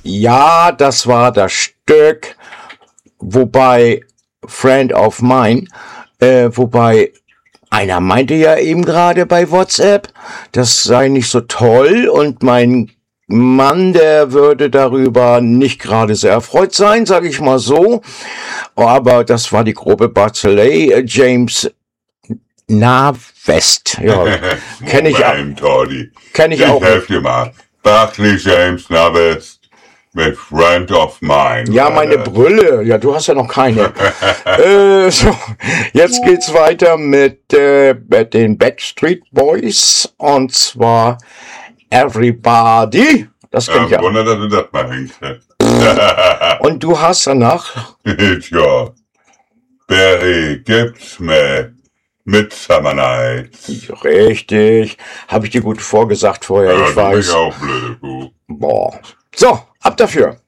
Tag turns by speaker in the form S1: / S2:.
S1: Ja, das war das Stück, wobei Friend of Mine, wobei einer meinte ja eben gerade bei WhatsApp, das sei nicht so toll und mein Mann, der würde darüber nicht gerade sehr erfreut sein, sage ich mal so. Aber das war die Gruppe Barclay, James Navest. Ja, kenne ich auch.
S2: Kenn ich auch. Ich helfe dir mal. Barclay James Navest mit Friend of Mine.
S1: Ja, meine Brille. Ja, du hast ja noch keine. So, jetzt geht's weiter mit den Backstreet Boys. Und zwar Everybody. Das kennt ja.
S2: Wunder, dass du das mal hinkriegst.
S1: Und du hast danach?
S2: Ja. Barry Gibbs mit Midsummer Nights.
S1: Richtig. Habe ich dir gut vorgesagt vorher,
S2: Ja,
S1: ich weiß.
S2: Ich auch blöde Kuh.
S1: Boah. So, ab dafür.